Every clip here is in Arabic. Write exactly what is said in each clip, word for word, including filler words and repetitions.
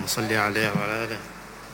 صل عليه وعلى آله.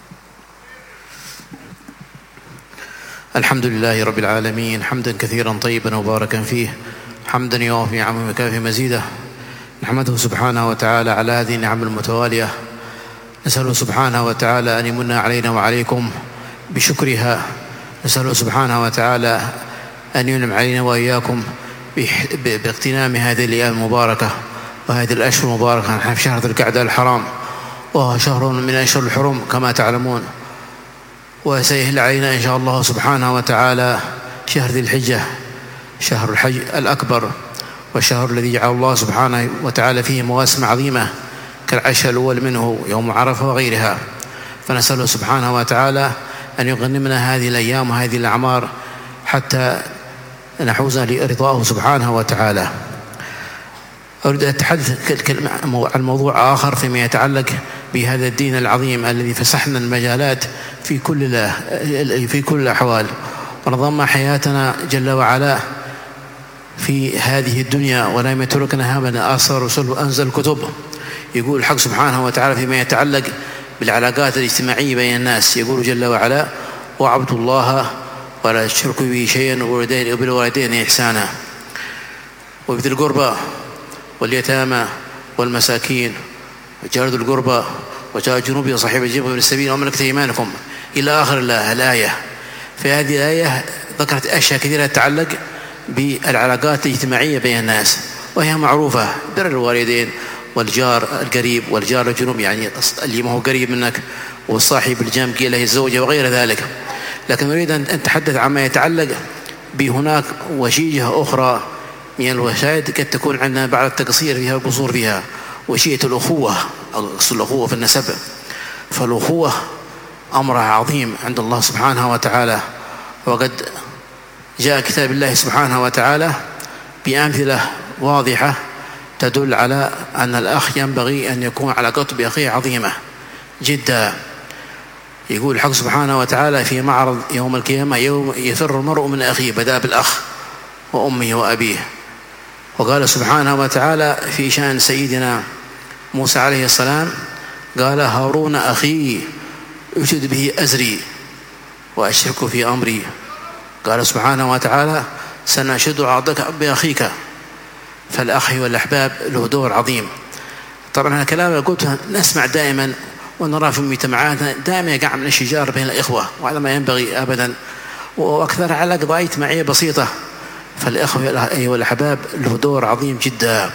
الحمد لله رب العالمين حمدا كثيرا طيبا مباركا فيه، حمدا يوافي نعمه ويكافي مزيده. نحمده سبحانه وتعالى على هذه النعم المتوالية، نسأله سبحانه وتعالى أن يمن علينا وعليكم بشكرها، نسأله سبحانه وتعالى أن ينعم علينا وإياكم باغتنام هذه الأيام المباركة وهذه الأشهر المباركة. نحن في شهر ذي القعدة الحرام، وهو شهر من أشهر الحرم كما تعلمون، وسيهل علينا إن شاء الله سبحانه وتعالى شهر ذي الحجة، شهر الحج الأكبر، والشهر الذي جعل الله سبحانه وتعالى فيه مواسم عظيمة كالعشر الأول منه يوم عرفة وغيرها. فنسأله سبحانه وتعالى أن يغنمنا هذه الأيام وهذه الأعمار حتى نحوز لرضاه سبحانه وتعالى. أريد أن أتحدث عن موضوع آخر فيما يتعلق بهذا الدين العظيم الذي فسحنا المجالات في كل في كل الأحوال، ونظم حياتنا جل وعلا في هذه الدنيا، ولم يتركنا همنا أرسل رسل وأنزل الكتب. يقول الحق سبحانه وتعالى فيما يتعلق بالعلاقات الاجتماعية بين الناس، يقول جل وعلا: واعبدوا الله ولا تشركوا به شيئا وبالوالدين إحسانا وبذي القربى واليتامى والمساكين وجار ذي القربى وجار الجنوب وصاحب الجنب وابن السبيل وملكت أيمانكم إلى آخر الآية. في هذه الآية ذكرت أشياء كثيرة تتعلق بالعلاقات الاجتماعية بين الناس، وهي معروفة: بر الوالدين والجار القريب والجار الجنوب، يعني اللي ما هو قريب منك، والصاحب الجنب قيل له الزوجة وغير ذلك. لكن نريد أن نتحدث عما يتعلق بهناك وشيجة أخرى من الوسائد قد تكون عندنا بعض التقصير فيها والقصور فيها، وشيئة الأخوة أو الأخوة في النسب. فالأخوة أمرها عظيم عند الله سبحانه وتعالى، وقد جاء كتاب الله سبحانه وتعالى بأمثلة واضحة تدل على أن الأخ ينبغي أن يكون علاقته بأخيه عظيمة جدا. يقول الحق سبحانه وتعالى في معرض يوم القيامة: يوم يفر المرء من أخيه، بدأ بالأخ وأمه وأبيه. وقال سبحانه وتعالى في شأن سيدنا موسى عليه السلام: قال: هارون أخي أشد به أزري وأشرك في أمري. قال سبحانه وتعالى: سنشد عضدك بأخيك. فالأخ والأحباب له دور عظيم. طبعا هذا الكلام قلت نسمع دائما ونرى في مجتمعاتنا دائما يقع من الشجار بين الإخوة، وهذا ما ينبغي أبدا، وأكثر على قضايا اجتماعية بسيطة. فالإخوة والأحباب له دور عظيم جدا،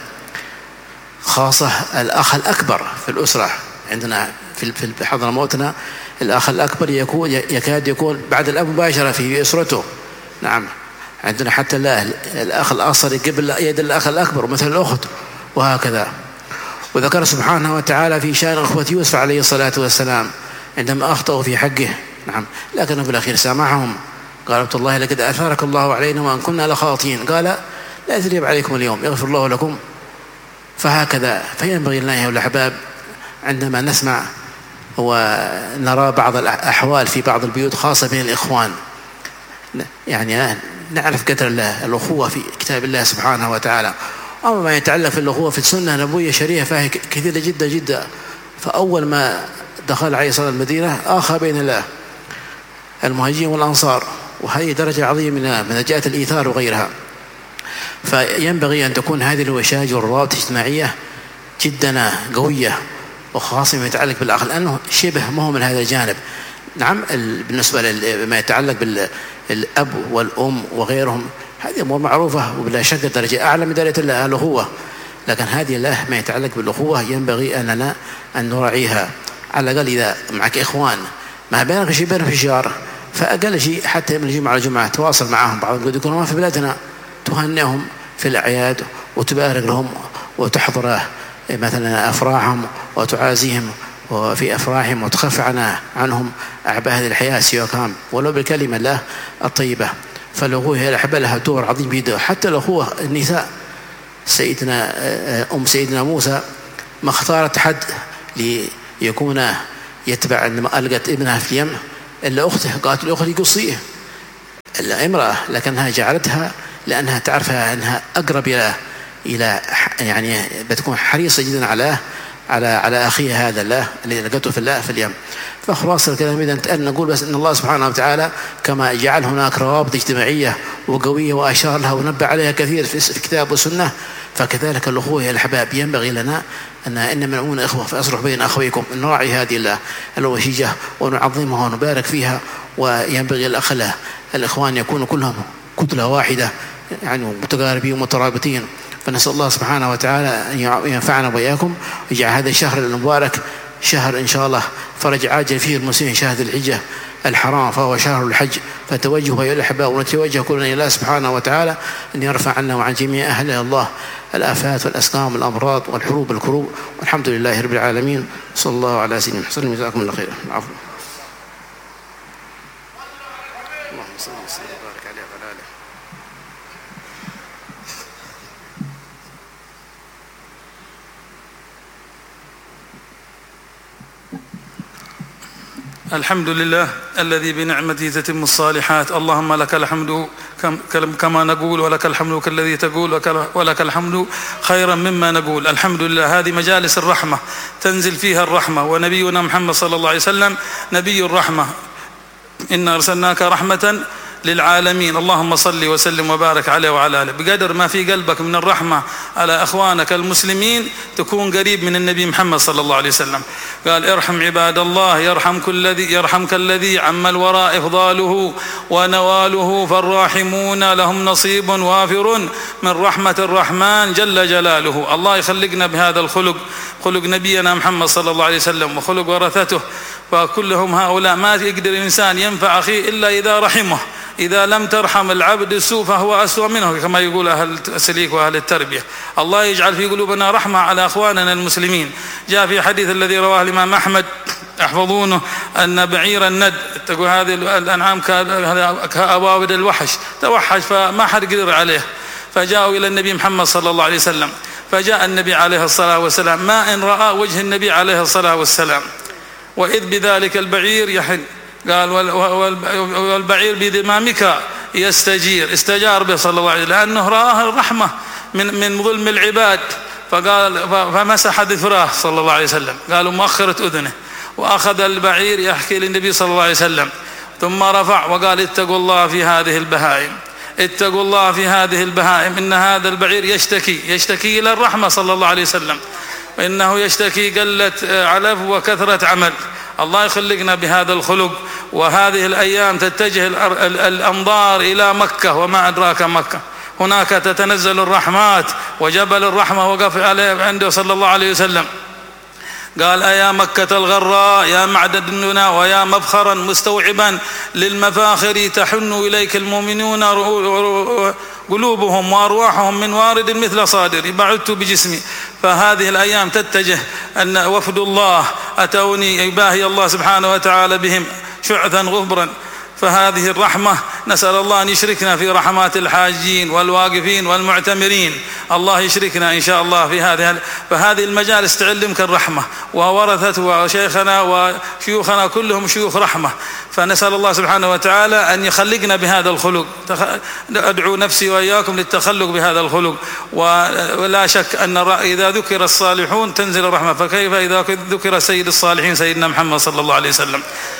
خاصة الأخ الأكبر في الأسرة. عندنا في حضرموتنا الأخ الأكبر يكون يكاد يكون بعد الأب مباشرة في أسرته. نعم، عندنا حتى الأخ الأصغر قبل يد الأخ الأكبر مثل الأخت، وهكذا. وذكر سبحانه وتعالى في شأن أخوة يوسف عليه الصلاة والسلام عندما أخطأوا في حقه، نعم، لكنه في الأخير سامحهم. قال: والله لقد أثارك الله علينا وأن كنا لخاطئين. قال: لا تثريب عليكم اليوم يغفر الله لكم. فهكذا فينبغي لنا أيها الأحباب عندما نسمع ونرى بعض الأحوال في بعض البيوت خاصة بين الإخوان، يعني نعرف قدر الأخوة في كتاب الله سبحانه وتعالى. أما ما يتعلق في الأخوة في السنة النبوية الشريفة فهي كثيرة جدا جدا. فأول ما دخل عليه صلى المدينة آخى بين الله المهاجرين والأنصار، وهذه درجة عظيمة من درجات الإيثار وغيرها. فينبغي أن تكون هذه الوشاج والروابط الاجتماعية جدا قوية، وخاصة ما يتعلق بالأخ، لأنه شبه مهم من هذا الجانب. نعم، بالنسبة لما يتعلق بالأب والأم وغيرهم هذه أمور معروفة وبلا شك درجة أعلى من درجة الأخوة، لكن هذه الله ما يتعلق بالأخوة ينبغي أننا أن نراعيها. على الأقل إذا معك إخوان ما بينك شيء بينك في شهر، فأقل شيء حتى من الجمعة على الجمعة تواصل معهم. بعضهم قد يكونوا في بلادنا، تهنئهم في الأعياد وتبارك لهم وتحضر مثلا أفراحهم وتعازيهم وفي أفراحهم وتخفف عنهم أعباء هذه الحياة سوى كان ولو بالكلمة الله الطيبة. فالأخوة هي الأحبة لها دور عظيم جدا. حتى الأخوة النساء، سيدنا أم سيدنا موسى ما اختارت حد ليكون يتبع عندما ألقت ابنها في اليم إلا أخته، قالت الأخت قصيه إلا امرأة، لكنها جعلتها لأنها تعرفها أنها أقرب إلى إلى يعني بتكون حريصة جدا على على على أخيه هذا الله الذي لقيته في الله في اليم. فخلاص الكلام إذا نقول بس إن الله سبحانه وتعالى كما جعل هناك روابط اجتماعية وقوية وأشار لها ونبه عليها كثير في الكتاب والسنة، فكذلك الأخوة يا الأحباب ينبغي لنا أن إن من عمون إخوة فأصلح بين أخويكم، أن نراعي هذه الوشيجة ونعظمها ونبارك فيها. وينبغي الأخ الإخوان يكونوا كلهم كتلة واحدة يعني متقاربين ومترابطين. فنسأل الله سبحانه وتعالى أن ينفعنا وإياكم ويجعل هذا الشهر المبارك شهر إن شاء الله فرج عاجل فيه المسلمين، شهر الحجة الحرام فهو شهر الحج. فتوجهوا أيها الأحباب ونتوجه كلنا إلى الله سبحانه وتعالى أن يرفع عنا وعن جميع أهل الله الآفات والأسقام والأمراض والحروب والكروب، والحمد لله رب العالمين. صلى الله على سيدنا محمد. جزاكم الله خيرا. العفو. اللهم صل وسلم وبارك عليه وعلى آله. الحمد لله الذي بنعمته تتم الصالحات. اللهم لك الحمد كما نقول، ولك الحمد كالذي تقول، ولك الحمد خيرا مما نقول. الحمد لله. هذه مجالس الرحمة تنزل فيها الرحمة، ونبينا محمد صلى الله عليه وسلم نبي الرحمة. إنا أرسلناك رحمة للعالمين. اللهم صل وسلم وبارك عليه وعلى آله. بقدر ما في قلبك من الرحمة على أخوانك المسلمين تكون قريب من النبي محمد صلى الله عليه وسلم. قال ارحم عباد الله يرحمك الذي يرحمك الذي عم الوراء إفضاله ونواله، فالراحمون لهم نصيب وافر من رحمة الرحمن جل جلاله. الله يخلقنا بهذا الخلق، خلق نبينا محمد صلى الله عليه وسلم وخلق ورثته، فكلهم هؤلاء ما يقدر الإنسان ينفع أخيه إلا إذا رحمه. إذا لم ترحم العبد السوء فهو أسوأ منه، كما يقول أهل السليك وأهل التربية. الله يجعل في قلوبنا رحمة على أخواننا المسلمين. جاء في حديث الذي رواه الإمام أحمد احفظونه أن بعير الند، تقول هذه الأنعام كأبواب الوحش، توحش فما حد قدر عليه، فجاءوا إلى النبي محمد صلى الله عليه وسلم. فجاء النبي عليه الصلاة والسلام ما إن رأى وجه النبي عليه الصلاة والسلام، وإذ بذلك البعير يحن. قال والبعير بدمامك يستجير، استجار به صلى الله عليه وسلم لأنه رآه الرحمة من من ظلم العباد. فقال فمسح ذفراه صلى الله عليه وسلم، قالوا مؤخرة أذنه، وأخذ البعير يحكي للنبي صلى الله عليه وسلم، ثم رفع وقال اتقوا الله في هذه البهائم، اتقوا الله في هذه البهائم، إن هذا البعير يشتكي يشتكي إلى الرحمة صلى الله عليه وسلم، وإنه يشتكي قلة علف وكثرة عمل. الله يخلقنا بهذا الخلق. وهذه الأيام تتجه الأنظار إلى مكة، وما أدراك مكة، هناك تتنزل الرحمات، وجبل الرحمة وقف عليه عنده صلى الله عليه وسلم. قال أيا مكة الغراء يا معدد الننا ويا مفخرا مستوعبا للمفاخر، تحن إليك المؤمنون قلوبهم وأرواحهم من وارد مثل صادر، بعدت بجسمي. فهذه الأيام تتجه أن وفد الله أتوني يباهي الله سبحانه وتعالى بهم شعثا غبرا. فهذه الرحمة نسأل الله أن يشركنا في رحمات الحاجين والواقفين والمعتمرين. الله يشركنا إن شاء الله في هذه. فهذه المجالس تعلمك الرحمة، وورثته وشيخنا وشيوخنا كلهم شيوخ رحمة. فنسأل الله سبحانه وتعالى أن يخلقنا بهذا الخلق. أدعو نفسي وإياكم للتخلق بهذا الخلق. ولا شك أن إذا ذكر الصالحون تنزل الرحمة، فكيف إذا ذكر سيد الصالحين سيدنا محمد صلى الله عليه وسلم.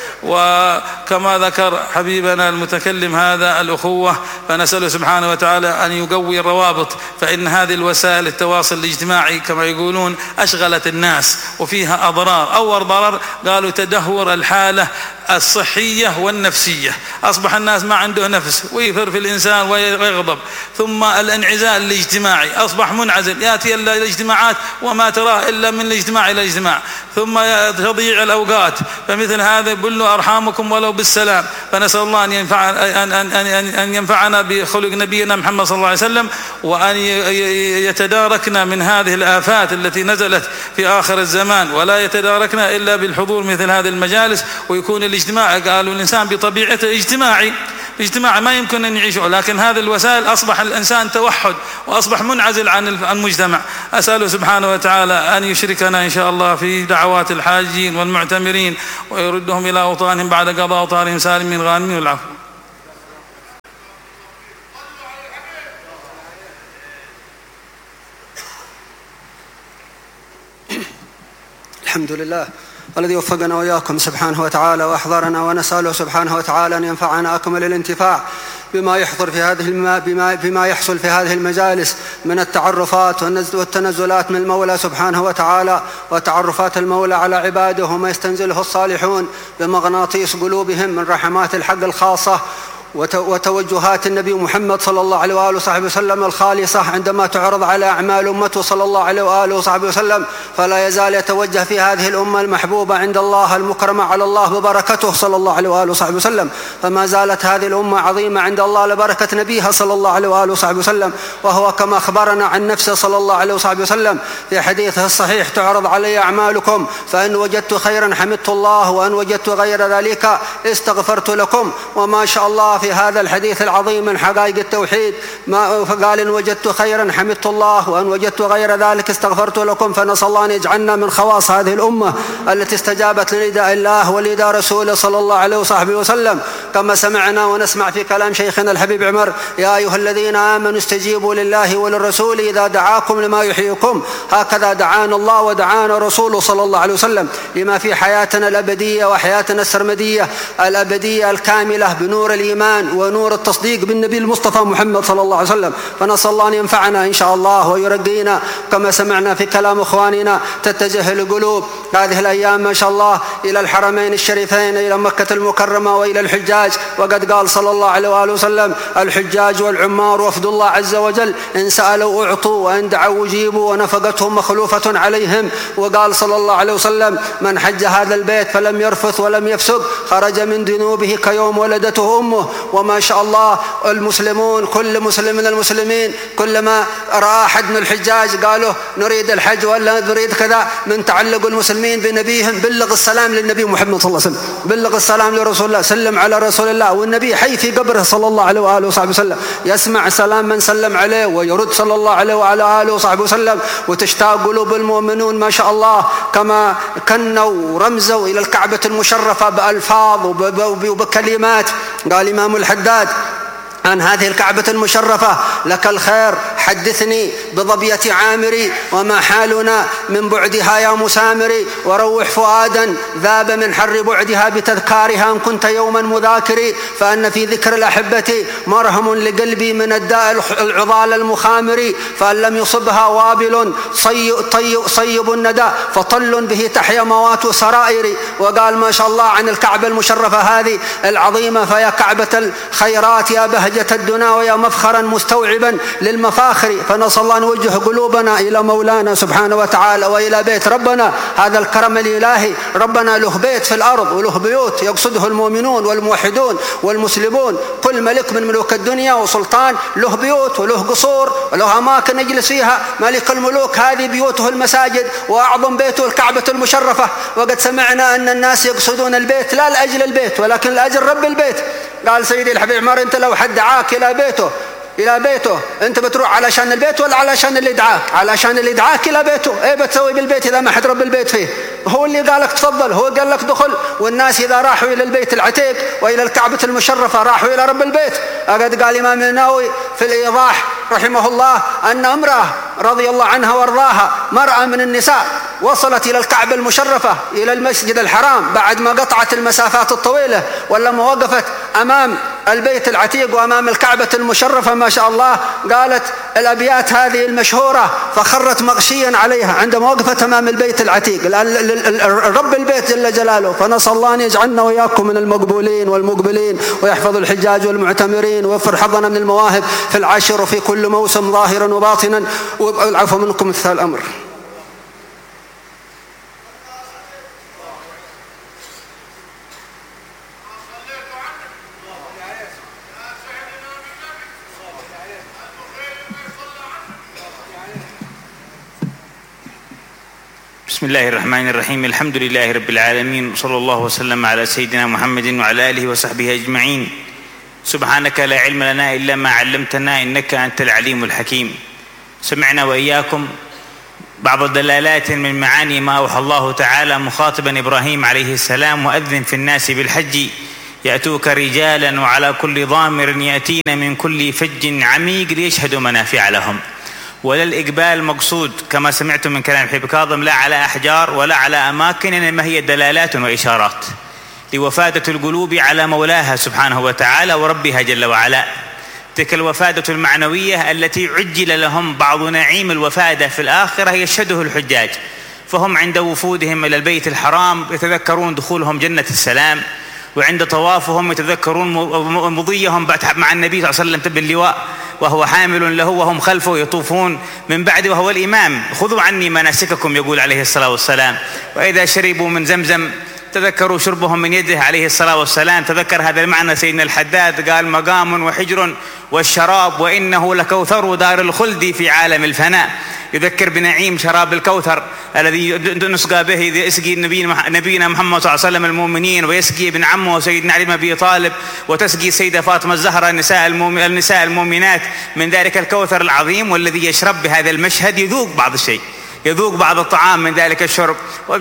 وكما ذكر حبيبنا المتكلم هذا الأخوة، فنسأل سبحانه وتعالى أن يقوي الروابط، فإن هذه الوسائل التواصل الاجتماعي كما يقولون أشغلت الناس وفيها أضرار. أول ضرر قالوا تدهور الحالة الصحية والنفسية، أصبح الناس ما عنده نفس ويفر في الإنسان ويغضب. ثم الانعزال الاجتماعي، أصبح منعزل، يأتي إلا الاجتماعات وما تراه إلا من الاجتماع إلى الاجتماع. ثم تضيع الأوقات، فمثل هذا بلوا أرحامكم ولو بالسلام. فنسأل الله أن, ينفع أن, أن, أن, أن ينفعنا بخلق نبينا محمد صلى الله عليه وسلم، وأن يتداركنا من هذه الآفات التي نزلت في آخر الزمان، ولا يتداركنا إلا بالحضور مثل هذه المجالس. ويكون الاجتماع، قالوا الإنسان بطبيعته اجتماعي، اجتماع ما يمكن أن يعيشه، لكن هذه الوسائل أصبح الإنسان توحد وأصبح منعزل عن المجتمع. أسأله سبحانه وتعالى أن يشركنا إن شاء الله في دعوات الحاجين والمعتمرين، ويردهم إلى أوطانهم بعد قضاء أوطانهم سالمين غانمين. والعفو. الحمد لله الذي وفقنا وإياكم سبحانه وتعالى وأحضرنا، ونسأله سبحانه وتعالى أن ينفعنا أكمل الانتفاع بما يحضر في هذه الم... بما... بما يحصل في هذه المجالس من التعرفات والتنزلات من المولى سبحانه وتعالى، وتعرفات المولى على عباده وما يستنزله الصالحون بمغناطيس قلوبهم من رحمات الحق الخاصة وتوجهات النبي محمد صلى الله عليه وآله وصحبه وسلم الخالصة عندما تعرض على أعمال أمته صلى الله عليه وآله وصحبه وسلم، فلا يزال يتوجه في هذه الأمة المحبوبة عند الله المكرمة على الله ببركته صلى الله عليه وآله وصحبه وسلم. فما زالت هذه الأمة عظيمة عند الله لبركة نبيها صلى الله عليه وآله وصحبه وسلم، وهو كما أخبرنا عن نفسه صلى الله عليه وصحبه وسلم في حديثه الصحيح: تعرض علي أعمالكم فإن وجدت خيرا حمدت الله، وأن وجدت غير ذلك استغفرت لكم. وما شاء الله في هذا الحديث العظيم من حقائق التوحيد ما فقال: إن وجدت خيرا حمدت الله، وأن وجدت غير ذلك استغفرت لكم. فنسأل الله أن يجعلنا من خواص هذه الأمة التي استجابت لنداء الله ونداء رسوله صلى الله عليه وصحبه وسلم، كما سمعنا ونسمع في كلام شيخنا الحبيب عمر: يا أيها الذين آمنوا استجيبوا لله وللرسول إذا دعاكم لما يحييكم. هكذا دعانا الله ودعانا رسوله صلى الله عليه وسلم لما في حياتنا الأبدية وحياتنا السرمدية الأبدية الكاملة بنور الإيمان ونور التصديق بالنبي المصطفى محمد صلى الله عليه وسلم. فنسأل الله أن ينفعنا إن شاء الله ويرقينا كما سمعنا في كلام إخواننا. تتجه القلوب هذه الأيام ما شاء الله إلى الحرمين الشريفين، إلى مكة المكرمة وإلى الحجاج، وقد قال صلى الله عليه وآله وسلم: الحجاج والعمار وفد الله عز وجل، إن سألوا أعطوا وإن دعوا أجيبوا ونفقتهم مخلوفة عليهم. وقال صلى الله عليه وسلم: من حج هذا البيت فلم يرفث ولم يفسق خرج من ذنوبه كيوم ولدته أمه. وما شاء الله المسلمون كل مسلم من المسلمين كلما رأى أحد من الحجاج قالوا نريد الحج ولا نريد كذا، من تعلق المسلمين بنبيهم: بلغ السلام للنبي محمد صلى الله عليه وسلم، بلغ السلام لرسول الله، سلم على رسول الله. والنبي حي في قبره صلى الله عليه وآله وصحبه وسلم، يسمع سلام من سلم عليه ويرد صلى الله عليه وعلى آله وصحبه وسلم. وتشتاق قلوب المؤمنون ما شاء الله كما كنوا ورمزوا إلى الكعبة المشرفة بألفاظ وبكلمات. قال إمام الحداد عن هذه الكعبة المشرفة: لك الخير حدثني بضبية عامري، وما حالنا من بعدها يا مسامري، وروح فؤادا ذاب من حر بعدها بتذكارها إن كنت يوما مذاكري، فأن في ذكر الأحبة مرهم لقلبي من الداء العضال المخامري، فأن لم يصبها وابل صيب, صيب الندى فطل به تحيا موات سرائري. وقال ما شاء الله عن الكعبة المشرفة هذه العظيمة: فيا كعبة الخيرات يا بهجة الدنا ويا مفخرا مستوعبا للمفاخر. فنسأل الله أن نوجه قلوبنا إلى مولانا سبحانه وتعالى وإلى بيت ربنا. هذا الكرم الإلهي، ربنا له بيت في الأرض وله بيوت يقصده المؤمنون والموحدون والمسلمون. كل ملك من ملوك الدنيا وسلطان له بيوت وله قصور وله أماكن يجلس فيها. ملك الملوك هذه بيوته المساجد، وأعظم بيته الكعبة المشرفة. وقد سمعنا أن الناس يقصدون البيت لا لأجل البيت ولكن لأجل رب البيت. قال سيدي الحبيب عمر: أنت لو حد دعاك إلى بيته إلى بيته أنت بتروح علشان البيت ولا علشان اللي دعاك؟ علشان اللي دعاك إلى بيته. إيه بتسوي بالبيت إذا ما حد رب البيت فيه؟ هو اللي قالك تفضل، هو قال لك دخل. والناس إذا راحوا إلى البيت العتيق وإلى الكعبة المشرفة راحوا إلى رب البيت. أقد قال الإمام النووي في الإيضاح رحمه الله أن امرأة رضي الله عنها وارضاها، مرأة من النساء، وصلت إلى الكعبة المشرفة إلى المسجد الحرام بعد ما قطعت المسافات الطويلة، ولما وقفت أمام البيت العتيق وأمام الكعبة المشرفة ما شاء الله قالت الأبيات هذه المشهورة: فخرت مغشيا عليها عندما وقفت أمام البيت العتيق رب البيت جل جلاله. فنسأل الله أن يجعلنا وإياكم من المقبولين والمقبلين، ويحفظ الحجاج والمعتمرين، ويوفر حظنا من المواهب في العشر وفي كل موسم ظاهرا وباطنا، والعفو منكم مثل الأمر. بسم الله الرحمن الرحيم. الحمد لله رب العالمين، صلى الله وسلم على سيدنا محمد وعلى آله وصحبه أجمعين. سبحانك لا علم لنا إلا ما علمتنا إنك أنت العليم الحكيم. سمعنا وإياكم بعض دلالات من معاني ما أوحى الله تعالى مخاطبا إبراهيم عليه السلام: وأذن في الناس بالحج يأتوك رجالا وعلى كل ضامر يأتين من كل فج عميق ليشهدوا منافع لهم. ولا الإقبال مقصود كما سمعتم من كلام حبيب كاظم، لا على أحجار ولا على أماكن، إنما هي دلالات وإشارات لوفادة القلوب على مولاها سبحانه وتعالى وربها جل وعلا. تلك الوفادة المعنوية التي عجل لهم بعض نعيم الوفادة في الآخرة يشهده الحجاج، فهم عند وفودهم إلى البيت الحرام يتذكرون دخولهم جنة السلام، وعند طوافهم يتذكرون مضيهم مع النبي صلى الله عليه وسلم باللواء وهو حامل له وهم خلفه يطوفون من بعد وهو الإمام. خذوا عني مناسككم يقول عليه الصلاة والسلام. وإذا شربوا من زمزم تذكروا شربهم من يده عليه الصلاة والسلام. تذكر هذا المعنى سيدنا الحداد قال مقام وحجر والشراب وإنه لكوثر دار الخلد في عالم الفناء. يذكر بنعيم شراب الكوثر الذي نسقى به يسقي نبينا محمد صلى الله عليه وسلم المؤمنين، ويسقي ابن عمه سيدنا علي بن أبي طالب، وتسقي السيدة فاطمة الزهراء النساء النساء المؤمنات من ذلك الكوثر العظيم. والذي يشرب بهذا المشهد يذوق بعض الشيء، يذوق بعض الطعام من ذلك الشرب،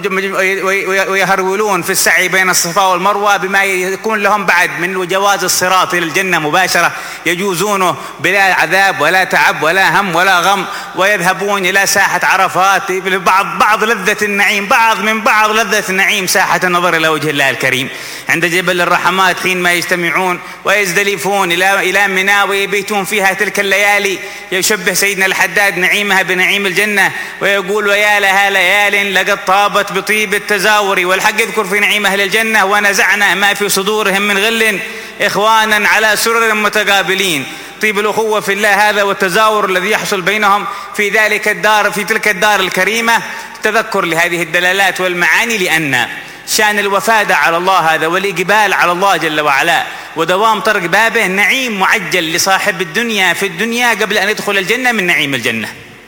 ويهرولون في السعي بين الصفا والمروة بما يكون لهم بعد من جواز الصراط إلى الجنة مباشرة، يجوزونه بلا عذاب ولا تعب ولا هم ولا غم، ويذهبون إلى ساحة عرفات بعض بعض لذة النعيم، بعض من بعض لذة النعيم ساحة النظر إلى وجه الله الكريم عند جبل الرحمات حين ما يجتمعون ويزدلفون إلى إلى منى ويبيتون فيها تلك الليالي. يشبه سيدنا الحداد نعيمها بنعيم الجنة ويقول ويا لها ليال لقد طابت بطيب التزاور. والحق يذكر في نعيم أهل الجنة ونزعنا ما في صدورهم من غل إخوانا على سرر متقابلين. طيب الأخوة في الله هذا والتزاور الذي يحصل بينهم في ذلك الدار في تلك الدار الكريمة تذكر لهذه الدلالات والمعاني، لأن شأن الوفادة على الله هذا والإقبال على الله جل وعلا ودوام طرق بابه نعيم معجل لصاحب الدنيا في الدنيا قبل أن يدخل الجنة من نعيم الجنة.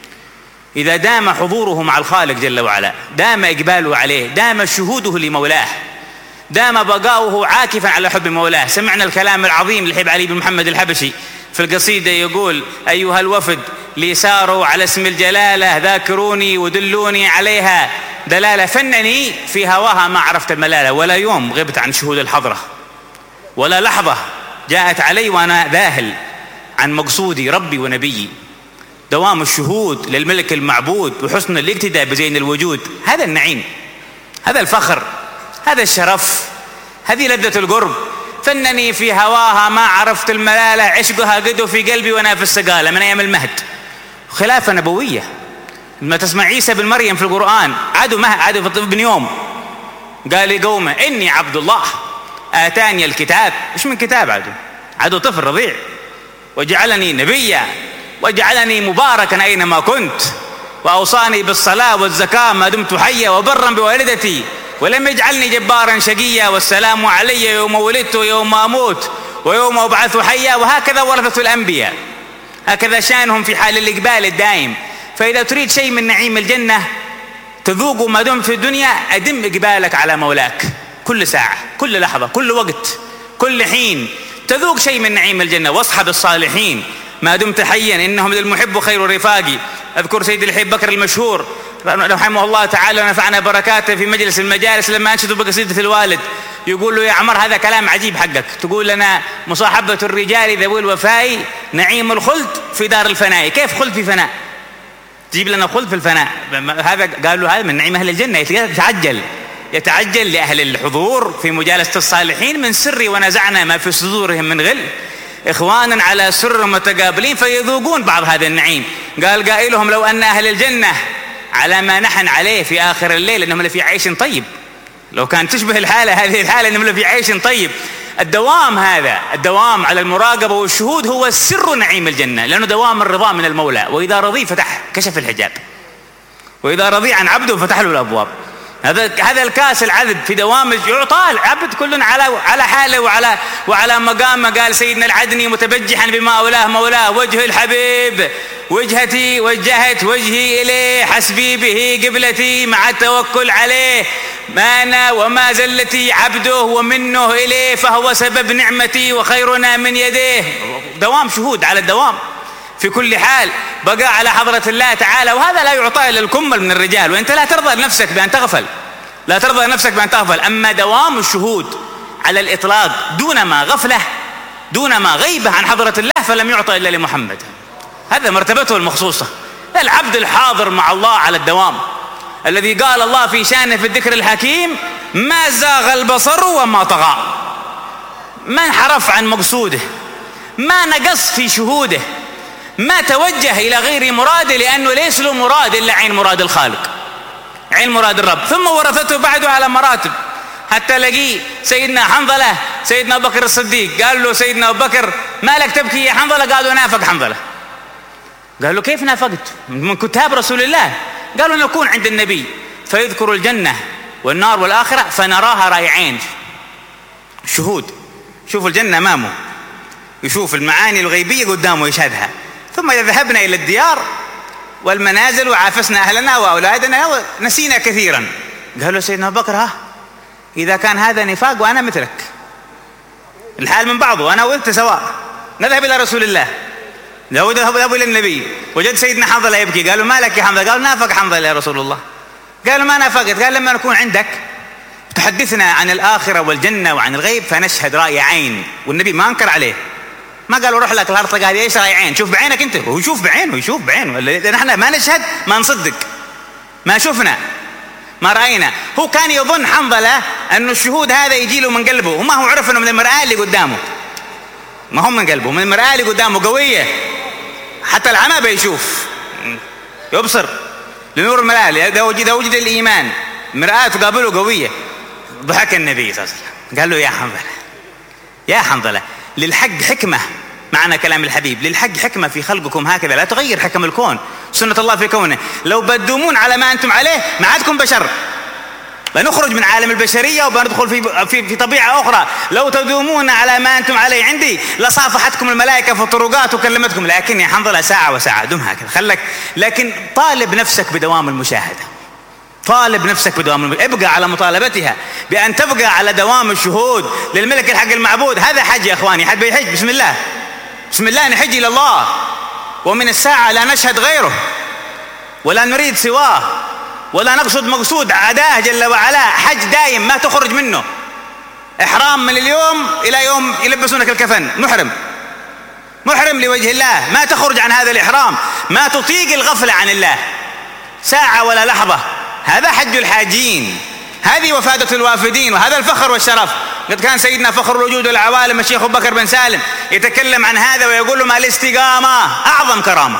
إذا دام حضوره مع الخالق جل وعلا، دام إقباله عليه، دام شهوده لمولاه، دام بقاؤه عاكفا على حب مولاه. سمعنا الكلام العظيم لحب علي بن محمد الحبشي في القصيدة يقول أيها الوفد لي ساروا على اسم الجلالة ذاكروني ودلوني عليها دلالة، فنني في هواها ما عرفت الملالة، ولا يوم غبت عن شهود الحضرة ولا لحظة جاءت علي وأنا ذاهل عن مقصودي ربي ونبيي. دوام الشهود للملك المعبود وحسن الاقتداء بزين الوجود، هذا النعيم، هذا الفخر، هذا الشرف، هذه لذة القرب. فنني في هواها ما عرفت الملالة عشقها قدوا في قلبي وانا في السقالة من أيام المهد. خلافة نبوية. لما تسمع عيسى بن مريم في القرآن عادوا مه عادوا في ابن يوم قال لقومه إني عبد الله آتاني الكتاب. إيش من كتاب؟ عادوا عادوا طفل رضيع. وجعلني نبيا وجعلني مباركا أينما كنت وأوصاني بالصلاة والزكاة ما دمت حيا وبرا بوالدتي ولم يجعلني جبارا شقيا والسلام علي يوم ولدت ويوم أموت ويوم أبعث حيا. وهكذا ورثة الأنبياء، هكذا شأنهم في حال الإقبال الدائم. فإذا تريد شيء من نعيم الجنة تذوق ما دمت في الدنيا أدم إقبالك على مولاك كل ساعة كل لحظة كل وقت كل حين تذوق شيء من نعيم الجنة. واصحب الصالحين ما دمت حيا إنهم للمحب خير رفاقي. أذكر سيد الحبيب بكر المشهور رحمه الله تعالى ونفعنا بركاته في مجلس المجالس لما أنشد بقصيدة الوالد يقول له يا عمر هذا كلام عجيب حقك، تقول لنا مصاحبة الرجال ذوي الوفاء نعيم الخلد في دار الفناء. كيف خلد في فناء؟ تجيب لنا خلد في الفناء. هذا قالوا هذا من نعيم أهل الجنة. يتعجل يتعجل لأهل الحضور في مجالسة الصالحين من سر ونزعنا ما في صدورهم من غل إخوانا على سر متقابلين فيذوقون بعض هذا النعيم. قال قائلهم لو أن أهل الجنة على ما نحن عليه في آخر الليل إنهم لفي عيش طيب. لو كان تشبه الحالة هذه الحالة إنهم لفي عيش طيب. الدوام هذا الدوام على المراقبة والشهود هو سر نعيم الجنة، لأنه دوام الرضا من المولى. وإذا رضي فتح كشف الحجاب، وإذا رضي عن عبده فتح له الأبواب. هذا هذا الكاس العذب في دوام يعطى العبد كل على على حاله وعلى وعلى مقامه. قال سيدنا العدني متبجحا بما أولاه مولاه وجه الحبيب وجهتي وجهت وجهي إليه حسبي به قبلتي مع التوكل عليه ما أنا وما زلتي عبده ومنه إليه فهو سبب نعمتي وخيرنا من يديه. دوام شهود على الدوام في كل حال، بقى على حضرة الله تعالى. وهذا لا يعطى إلا الكمل من الرجال، وأنت لا ترضى لنفسك بأن تغفل، لا ترضى لنفسك بأن تغفل. أما دوام الشهود على الإطلاق دون ما غفلة دون ما غيبة عن حضرة الله فلم يعطى إلا لمحمد. هذا مرتبته المخصوصة. العبد الحاضر مع الله على الدوام، الذي قال الله في شانه في الذكر الحكيم: ما زاغ البصر وما طغى، ما انحرف عن مقصوده، ما نقص في شهوده، ما توجه إلى غير مراده، لأنه ليس له مراد إلا عين مراد الخالق، عين مراد الرب. ثم ورثته بعده على مراتب، حتى لقي سيدنا حنظلة سيدنا أبو بكر الصديق قال له سيدنا أبو بكر: ما لك تبكي يا حنظلة؟ قالوا: نافق حنظلة. قال له: كيف نافقت؟ من كتاب رسول الله. قالوا: نكون عند النبي فيذكر الجنة والنار والآخرة فنراها رائعين، شهود، شوف الجنة أمامه، يشوف المعاني الغيبية قدامه يشهدها، ثم إذا ذهبنا إلى الديار والمنازل وعافسنا أهلنا وأولادنا نسينا كثيرا. قالوا سيدنا أبو بكر: ها إذا كان هذا نفاق وأنا مثلك، الحال من بعضه، أنا وأنت سواء، نذهب إلى رسول الله. ذهبوا إلى النبي، وجد سيدنا حنظلة يبكي. قالوا: ما لك يا حنظلة؟ قالوا: نافق حنظلة يا رسول الله. قالوا: ما نافقت. قال: لما نكون عندك تحدثنا عن الآخرة والجنة وعن الغيب فنشهد رأي عين. والنبي ما انكر عليه، ما قالوا: روح لك الهرطة، قال: ايش رأي عين؟ شوف بعينك انت. هو يشوف بعينه، يشوف بعينه، نحن ما نشهد، ما نصدق، ما شفنا، ما رأينا. هو كان يظن حنظلة أن الشهود هذا يجي له من قلبه، وما هو عرف أنه من المرآة اللي قدامه، ما هم من قلبه، من المرآة اللي قدامه قوية، حتى العمى بيشوف، يبصر لنور المرآة، إذا وجد وجد الإيمان، مرآة تقابله قوية. ضحك النبي صلى الله عليه وسلم قال له: يا حنظلة، يا حنظلة، للحق حكمة، معنى كلام الحبيب، للحق حكمة في خلقكم هكذا، لا تغير حكم الكون، سنة الله في كونه. لو بدومون على ما أنتم عليه ما عادكم بشر، بنخرج من عالم البشرية وبندخل في, في, في طبيعة أخرى. لو تدومون على ما أنتم عليه عندي لصافحتكم الملائكة في الطرقات وكلمتكم. لكن يا حنظلة ساعة وساعة، دم هكذا خلك، لكن طالب نفسك بدوام المشاهدة، طالب نفسك بدوام المشاهدة، ابقى على مطالبتها بأن تبقى على دوام الشهود للملك الحق المعبود. هذا حج يا أخواني، حد بيحج بسم الله، بسم الله نحج إلى الله، ومن الساعة لا نشهد غيره ولا نريد سواه ولا نقصد مقصود عداه جل وعلا. حج دايم ما تخرج منه، إحرام من اليوم إلى يوم يلبسونك الكفن، محرم، محرم لوجه الله، ما تخرج عن هذا الإحرام، ما تطيق الغفلة عن الله ساعة ولا لحظة. هذا حج الحاجين، هذه وفادة الوافدين، وهذا الفخر والشرف. قد كان سيدنا فخر الوجود والعوالم الشيخ أبو بكر بن سالم يتكلم عن هذا ويقول لهم: الاستقامة أعظم كرامة،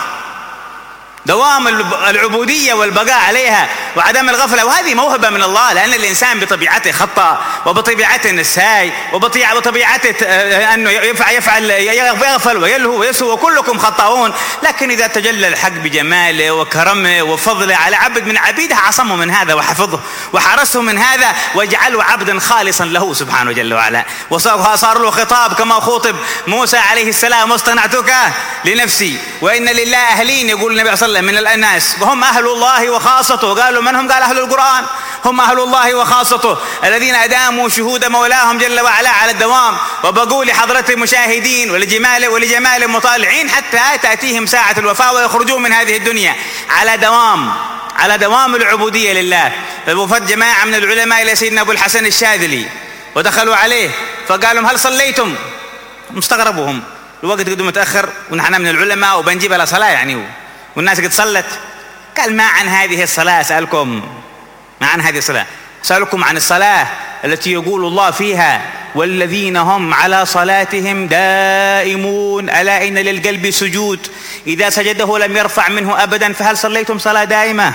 دوام العبودية والبقاء عليها وعدم الغفلة. وهذه موهبة من الله، لأن الإنسان بطبيعته خطأ، وبطبيعته نساي، وبطبيعته أنه يفعل يغفل ويلهو ويسهو، وكلكم خطاؤون. لكن إذا تجلى الحق بجماله وكرمه وفضله على عبد من عبيده عصمه من هذا وحفظه وحرسه من هذا وجعله عبدا خالصا له سبحانه جل وعلا. وصار له خطاب كما خطب موسى عليه السلام: واصطنعتك لنفسي. وإن لله أهلين، يقول النبي صلى الله عليه وسلم، من الناس وهم أهل الله وخاصته. قالوا: من هم؟ قال: أهل القرآن، هم أهل الله وخاصته، الذين أداموا شهود مولاهم جل وعلا على الدوام، وبقوا لحضرته مشاهدين ولجماله ولجماله مطالعين، حتى تأتيهم ساعة الوفاة ويخرجون من هذه الدنيا على دوام، على دوام العبودية لله. وفد جماعة من العلماء إلى سيدنا أبو الحسن الشاذلي ودخلوا عليه فقالوا: هل صليتم؟ مستغربوهم، الوقت قد متأخر ونحن من العلماء وبنجيب على صلاة يعني، والناس قد صلت. قال: ما عن هذه الصلاة أسألكم، ما عن هذه الصلاة، أسألكم عن الصلاة التي يقول الله فيها: والذين هم على صلاتهم دائمون، ألا إن للقلب سجود إذا سجده لم يرفع منه أبدا، فهل صليتم صلاة دائمة؟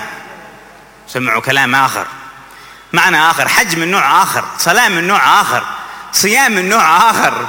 سمعوا كلام آخر، معنى آخر، حج من نوع آخر، صلاة من نوع آخر، صيام من نوع آخر،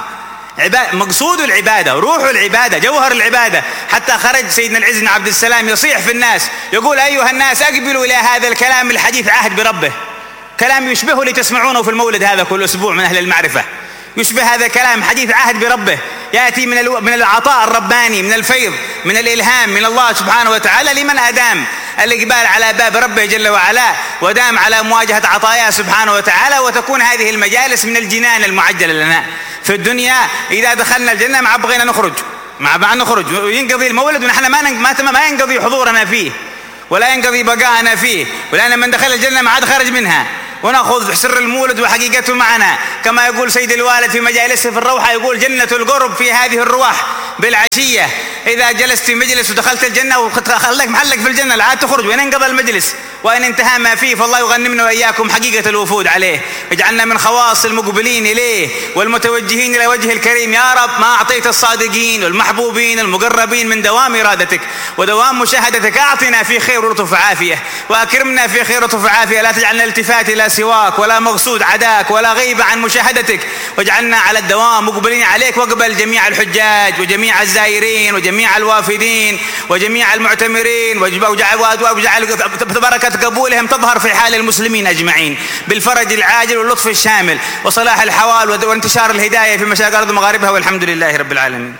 مقصود العبادة، روح العبادة، جوهر العبادة. حتى خرج سيدنا العز بن عبد السلام يصيح في الناس يقول: أيها الناس أقبلوا إلى هذا الكلام الحديث عهد بربه، كلام يشبهه اللي تسمعونه في المولد هذا كل أسبوع من أهل المعرفة، يشبه هذا الكلام حديث عهد بربه، يأتي من من العطاء الرباني، من الفيض، من الإلهام من الله سبحانه وتعالى لمن أدام الإقبال على باب ربه جل وعلا ودام على مواجهة عطاياه سبحانه وتعالى. وتكون هذه المجالس من الجنان المعجلة لنا في الدنيا. إذا دخلنا الجنة ما بغينا نخرج، ما بغينا نخرج وينقضي المولد ونحن ما ما ما ينقضي حضورنا فيه ولا ينقضي بقاءنا فيه، ولأن من دخل الجنة ما عاد خرج منها، ونأخذ سر المولد وحقيقته معنا. كما يقول سيد الوالد في مجالسه في الروحة، يقول: جنة القرب في هذه الرواح، بالعشية إذا جلست في مجلس ودخلت الجنة وخلك محلك في الجنة لا تخرج وين انقضى المجلس وإن انتهى ما فيه، فالله يغنمنا وإياكم حقيقة الوفود عليه، اجعلنا من خواص المقبلين إليه والمتوجهين إلى وجه الكريم يا رب. ما أعطيت الصادقين والمحبوبين المقربين من دوام إرادتك ودوام مشاهدتك، أعطنا في خير ولطف وعافية، وأكرمنا في خير ولطف وعافية، لا تجعلنا التفات إلى سواك ولا مقصود عداك ولا غيبة عن مشاهدتك، واجعلنا على الدوام مقبلين عليك. واقبل جميع الحجاج وجميع الزائرين وجميع الوافدين وجميع المعتمرين، واجعل بركة قبولهم تظهر في حال المسلمين أجمعين بالفرج العاجل واللطف الشامل وصلاح الحوال وانتشار الهداية في مشارق الأرض ومغاربها، والحمد لله رب العالمين.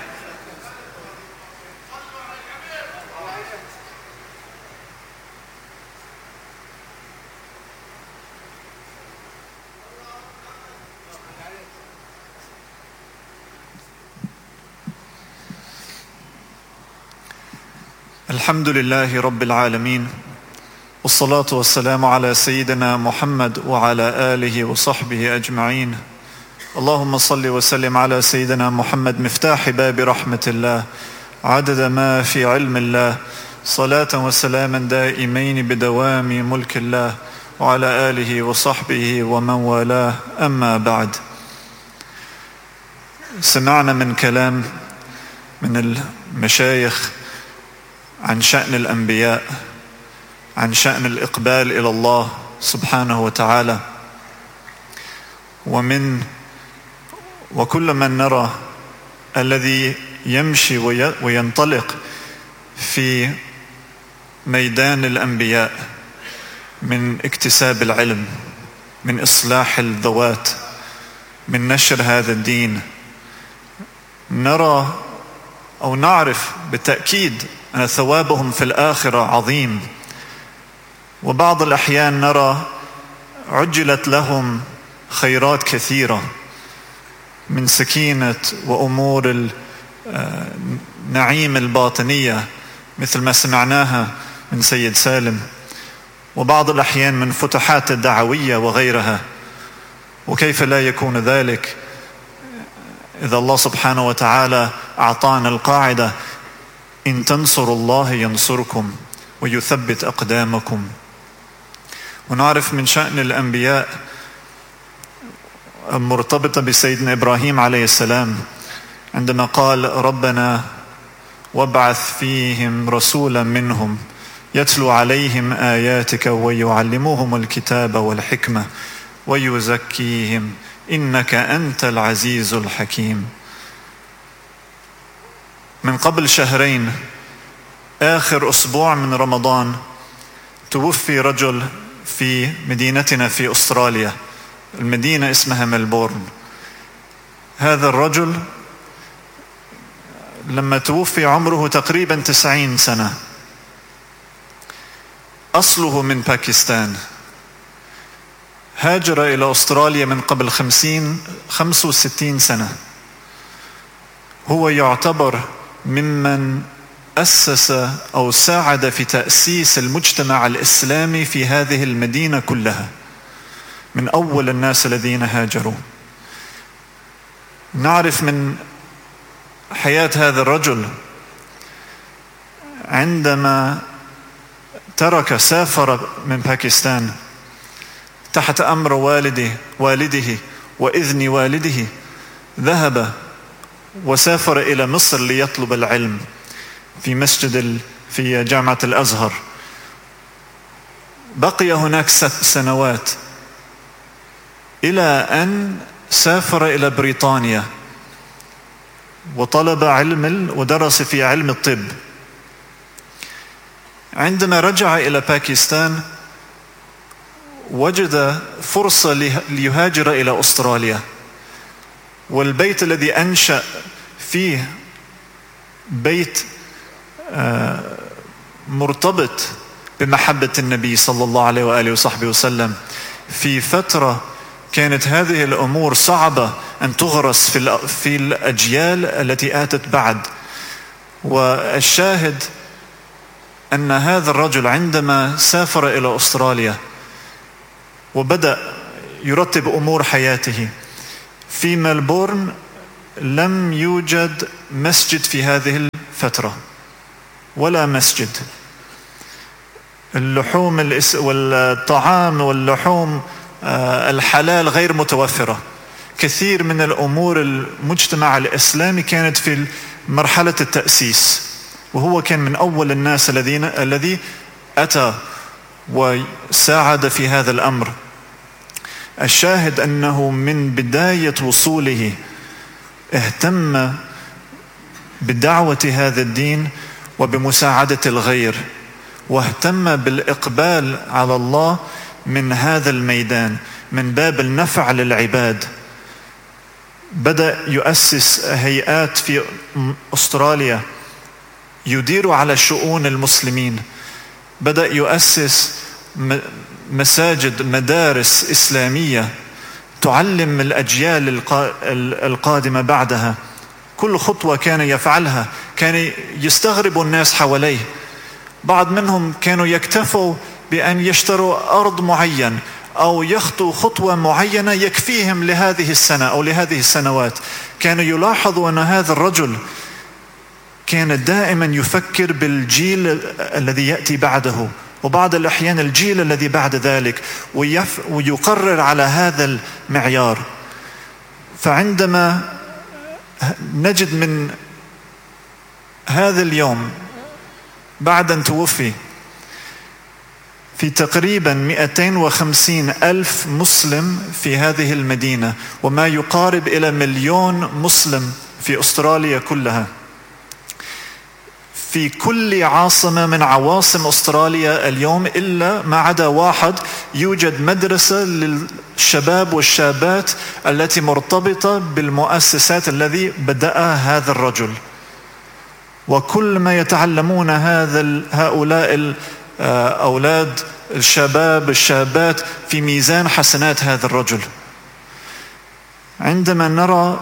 الحمد لله رب العالمين، والصلاة والسلام على سيدنا محمد وعلى آله وصحبه أجمعين. اللهم صل وسلم على سيدنا محمد مفتاح باب رحمة الله عدد ما في علم الله، صلاة وسلاما دائمين بدوام ملك الله، وعلى آله وصحبه ومن والاه. أما بعد، سمعنا من كلام من المشايخ عن شأن الأنبياء، عن شأن الإقبال إلى الله سبحانه وتعالى، ومن وكل من نرى الذي يمشي وينطلق في ميدان الأنبياء من اكتساب العلم، من إصلاح الذوات، من نشر هذا الدين، نرى أو نعرف بالتأكيد أن ثوابهم في الآخرة عظيم. وبعض الأحيان نرى عجلت لهم خيرات كثيرة من سكينة وأمور النعيم الباطنية مثل ما سمعناها من سيد سالم، وبعض الأحيان من فتحات الدعوية وغيرها. وكيف لا يكون ذلك إذا الله سبحانه وتعالى أعطانا القاعدة: إن تنصروا الله ينصركم ويثبت أقدامكم. ونعرف من شأن الأنبياء المرتبطة بسيدنا إبراهيم عليه السلام عندما قال: ربنا وابعث فيهم رسولا منهم يتلو عليهم آياتك ويعلموهم الكتاب والحكمة ويزكيهم إنك أنت العزيز الحكيم. من قبل شهرين آخر أسبوع من رمضان توفي رجل في مدينتنا في أستراليا، المدينة اسمها ملبورن. هذا الرجل لما توفي عمره تقريبا تسعين سنة، أصله من باكستان، هاجر إلى أستراليا من قبل خمسين خمس وستين سنة. هو يعتبر ممن أسس أو ساعد في تأسيس المجتمع الإسلامي في هذه المدينة كلها، من أول الناس الذين هاجروا. نعرف من حياة هذا الرجل عندما ترك سافر من باكستان تحت أمر والده والده وإذن والده، ذهب وسافر إلى مصر ليطلب العلم في مسجد في جامعة الأزهر. بقي هناك ست سنوات إلى أن سافر إلى بريطانيا وطلب علم ودرس في علم الطب. عندما رجع إلى باكستان وجد فرصة ليهاجر إلى أستراليا، والبيت الذي أنشأ فيه بيت مرتبط بمحبة النبي صلى الله عليه وآله وصحبه وسلم في فترة كانت هذه الأمور صعبة أن تغرس في في الأجيال التي آتت بعد. والشاهد أن هذا الرجل عندما سافر إلى أستراليا وبدأ يرتب أمور حياته في ملبورن، لم يوجد مسجد في هذه الفترة ولا مسجد. اللحوم والطعام واللحوم الحلال غير متوفرة. كثير من الأمور المجتمع الإسلامي كانت في مرحلة التأسيس، وهو كان من أول الناس الذين الذي أتى وساعد في هذا الأمر. الشاهد أنه من بداية وصوله اهتم بدعوة هذا الدين وبمساعدة الغير، واهتم بالإقبال على الله من هذا الميدان من باب النفع للعباد. بدأ يؤسس هيئات في أستراليا يدير على شؤون المسلمين، بدأ يؤسس مساجد، مدارس إسلامية تعلم الأجيال القادمة بعدها. كل خطوة كان يفعلها كان يستغرب الناس حواليه. بعض منهم كانوا يكتفوا بأن يشتروا أرض معين أو يخطوا خطوة معينة يكفيهم لهذه السنة أو لهذه السنوات. كانوا يلاحظوا أن هذا الرجل كان دائما يفكر بالجيل الذي يأتي بعده، وبعض الأحيان الجيل الذي بعد ذلك، ويف ويقرر على هذا المعيار. فعندما نجد من هذا اليوم بعد أن توفي في تقريبا مئتين وخمسين ألف مسلم في هذه المدينة، وما يقارب إلى مليون مسلم في أستراليا كلها. في كل عاصمة من عواصم أستراليا اليوم إلا ما عدا واحد يوجد مدرسة للشباب والشابات التي مرتبطة بالمؤسسات الذي بدأها هذا الرجل. وكل ما يتعلمون هذا هؤلاء الأولاد الشباب الشابات في ميزان حسنات هذا الرجل. عندما نرى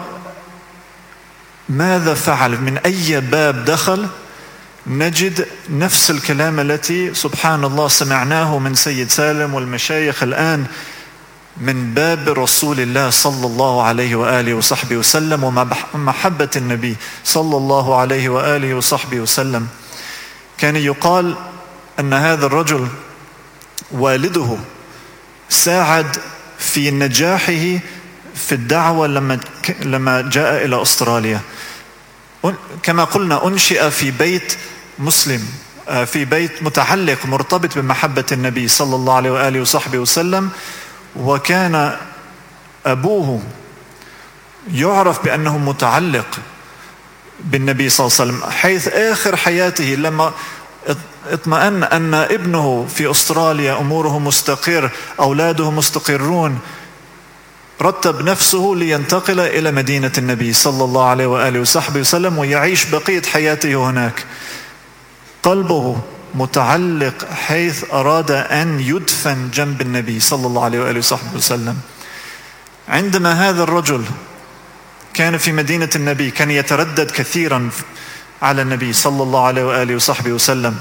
ماذا فعل، من أي باب دخل، نجد نفس الكلام التي سبحان الله سمعناه من سيد سالم والمشايخ الآن من باب رسول الله صلى الله عليه وآله وصحبه وسلم ومحبة النبي صلى الله عليه وآله وصحبه وسلم. كان يقال أن هذا الرجل والده ساعد في نجاحه في الدعوة لما لما جاء إلى أستراليا. كما قلنا أنشئ في بيت مسلم، في بيت متعلق مرتبط بمحبة النبي صلى الله عليه وآله وصحبه وسلم، وكان أبوه يعرف بأنه متعلق بالنبي صلى الله عليه وسلم، حيث آخر حياته لما اطمأن أن ابنه في أستراليا أموره مستقر، أولاده مستقرون، رتب نفسه لينتقل إلى مدينة النبي صلى الله عليه وآله وصحبه وسلم ويعيش بقية حياته هناك. قلبه متعلق حيث أراد أن يدفن جنب النبي صلى الله عليه وآله وصحبه وسلم. عندما هذا الرجل كان في مدينة النبي كان يتردد كثيرا على النبي صلى الله عليه وآله وصحبه وسلم.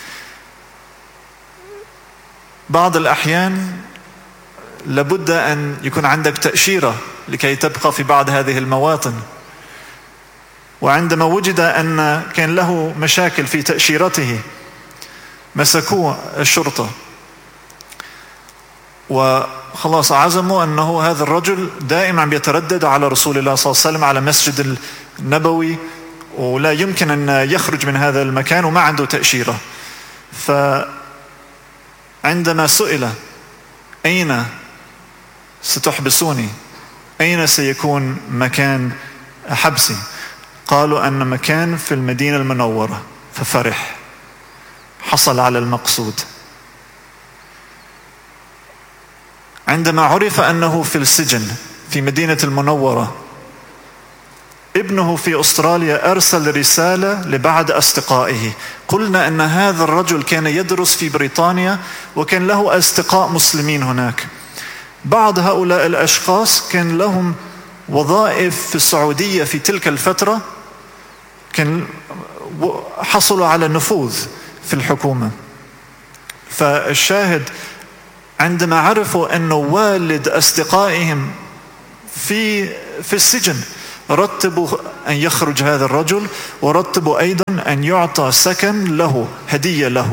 بعض الأحيان لابد أن يكون عندك تأشيرة لكي تبقى في بعض هذه المواطن. وعندما وجد أن كان له مشاكل في تأشيرته مسكوه الشرطة، وخلاص عزموا أنه هذا الرجل دائما بيتردد على رسول الله صلى الله عليه وسلم على مسجد النبوي، ولا يمكن أن يخرج من هذا المكان وما عنده تأشيرة. فعندما سئل أين ستحبسوني، أين سيكون مكان حبسي، قالوا أن مكان في المدينة المنورة. ففرح، حصل على المقصود. عندما عرف أنه في السجن في مدينة المنورة، ابنه في أستراليا أرسل رسالة لبعض أصدقائه. قلنا أن هذا الرجل كان يدرس في بريطانيا وكان له أصدقاء مسلمين هناك. بعض هؤلاء الأشخاص كان لهم وظائف في السعودية في تلك الفترة، كان حصلوا على نفوذ في الحكومة. فالشاهد عندما عرفوا أن والد أصدقائهم في في السجن رتبوا أن يخرج هذا الرجل، ورتبوا أيضا أن يعطى سكن له، هدية له.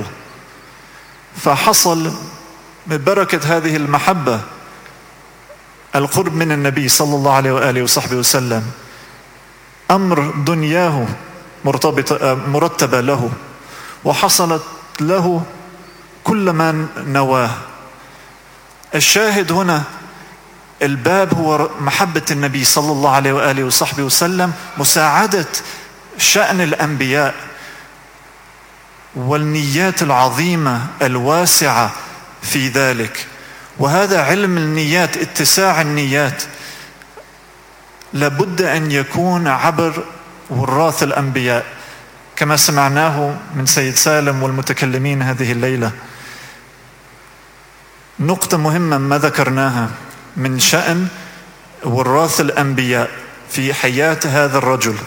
فحصل ببركة هذه المحبة القرب من النبي صلى الله عليه وآله وصحبه وسلم، أمر دنياه مرتبة له، وحصلت له كل ما نواه. الشاهد هنا الباب هو محبة النبي صلى الله عليه وآله وصحبه وسلم، مساعدة شأن الأنبياء والنيات العظيمة الواسعة في ذلك. وهذا علم النيات، اتساع النيات، لابد أن يكون عبر وراث الأنبياء كما سمعناه من سيد سالم والمتكلمين هذه الليلة. نقطة مهمة ما ذكرناها من شأن وراث الأنبياء في حياة هذا الرجل.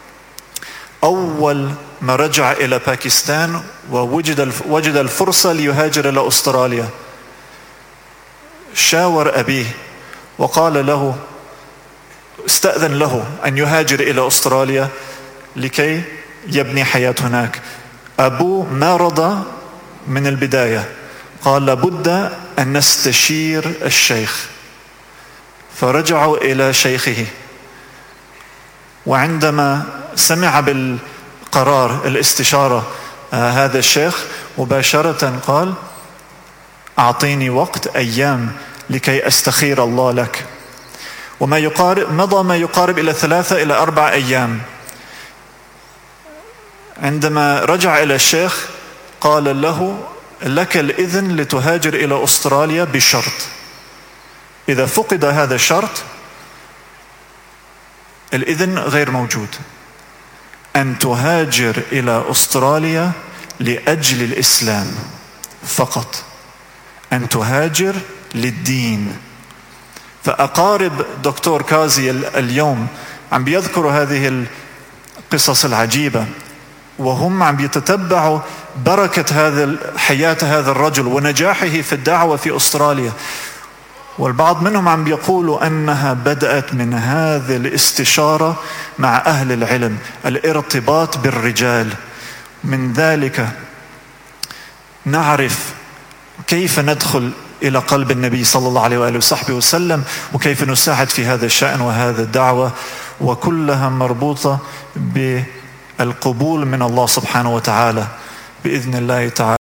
أول ما رجع إلى باكستان ووجد وجد الفرصة ليهاجر إلى أستراليا، شاور أبيه وقال له، استأذن له أن يهاجر إلى أستراليا لكي يبني حياة هناك. أبوه ما رضى من البداية، قال لابد أن نستشير الشيخ. فرجعوا إلى شيخه، وعندما سمع بالقرار الاستشارة آه هذا الشيخ مباشرة قال أعطيني وقت أيام لكي أستخير الله لك. وما يقارب مضى ما يقارب إلى ثلاثة إلى أربع أيام. عندما رجع إلى الشيخ قال له لك الإذن لتهاجر إلى أستراليا بشرط، إذا فقد هذا الشرط الإذن غير موجود، أن تهاجر إلى أستراليا لأجل الإسلام فقط، أن تهاجر للدين. فأقارب دكتور كازي اليوم عم بيذكروا هذه القصص العجيبة، وهم عم يتتبعوا بركة هذا حياة هذا الرجل ونجاحه في الدعوة في أستراليا. والبعض منهم عم بيقولوا أنها بدأت من هذه الاستشارة مع أهل العلم، الارتباط بالرجال. من ذلك نعرف كيف ندخل إلى قلب النبي صلى الله عليه وآله وصحبه وسلم، وكيف نساعد في هذا الشأن وهذا الدعوة، وكلها مربوطة بالقبول من الله سبحانه وتعالى بإذن الله تعالى.